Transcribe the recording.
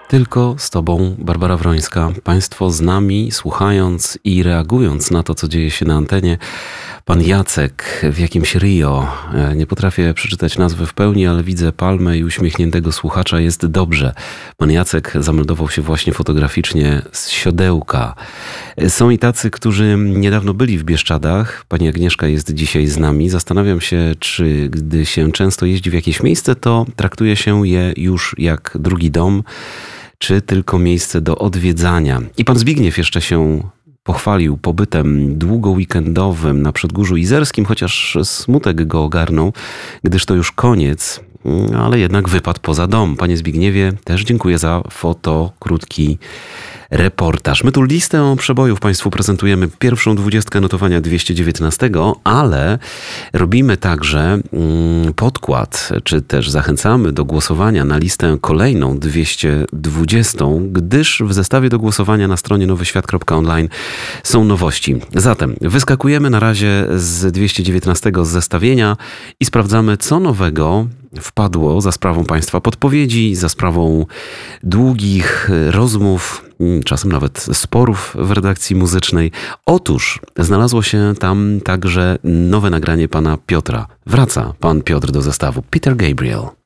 Tylko z Tobą, Barbara Wrońska. Państwo z nami, słuchając i reagując na to, co dzieje się na antenie. Pan Jacek w jakimś Rio. Nie potrafię przeczytać nazwy w pełni, ale widzę palmę i uśmiechniętego słuchacza. Jest dobrze. Pan Jacek zameldował się właśnie fotograficznie z siodełka. Są i tacy, którzy niedawno byli w Bieszczadach. Pani Agnieszka jest dzisiaj z nami. Zastanawiam się, czy gdy się często jeździ w jakieś miejsce, to traktuje się je już jak drugi dom, czy tylko miejsce do odwiedzania. I pan Zbigniew jeszcze się pochwalił pobytem długoweekendowym na Przedgórzu Izerskim, chociaż smutek go ogarnął, gdyż to już koniec, ale jednak wypadł poza dom. Panie Zbigniewie, też dziękuję za krótki reportaż. My tu listę przebojów Państwu prezentujemy, pierwszą 20 notowania 219, ale robimy także podkład, czy też zachęcamy do głosowania na listę kolejną 220, gdyż w zestawie do głosowania na stronie nowyświat.online są nowości. Zatem wyskakujemy na razie z 219 z zestawienia i sprawdzamy, co nowego wpadło za sprawą Państwa podpowiedzi, za sprawą długich rozmów, czasem nawet sporów w redakcji muzycznej. Otóż znalazło się tam także nowe nagranie pana Piotra. Wraca pan Piotr do zestawu. Peter Gabriel.